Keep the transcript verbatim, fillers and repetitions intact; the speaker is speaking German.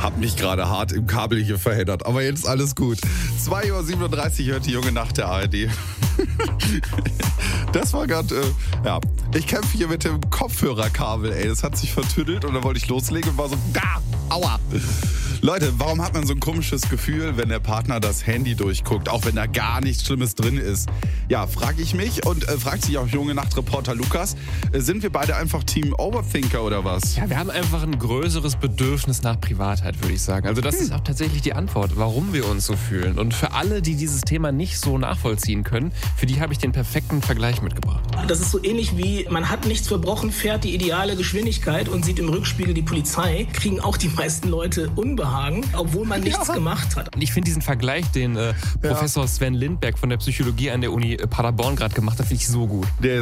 Hab mich gerade hart im Kabel hier verheddert, aber jetzt alles gut. zwei Uhr siebenunddreißig hört die junge Nacht der A R D. Das war gerade, äh, ja, ich kämpfe hier mit dem Kopfhörerkabel, ey, das hat sich vertüdelt und dann wollte ich loslegen und war so, da, aua. Leute, warum hat man so ein komisches Gefühl, wenn der Partner das Handy durchguckt, auch wenn da gar nichts Schlimmes drin ist? Ja, frage ich mich und äh, fragt sich auch junge Nachtreporter Lukas, äh, sind wir beide einfach Team Overthinker oder was? Ja, wir haben einfach ein größeres Bedürfnis nach Privatheit, würde ich sagen. Also das hm. ist auch tatsächlich die Antwort, warum wir uns so fühlen. Und für alle, die dieses Thema nicht so nachvollziehen können, für die habe ich den perfekten Vergleich mitgebracht. Das ist so ähnlich wie, man hat nichts verbrochen, fährt die ideale Geschwindigkeit und sieht im Rückspiegel die Polizei, kriegen auch die meisten Leute Unbehagen, obwohl man nichts ja. gemacht hat. Und ich finde diesen Vergleich, den äh, Professor ja. Sven Lindberg von der Psychologie an der Uni Paderborn gerade gemacht hat, finde ich so gut. Der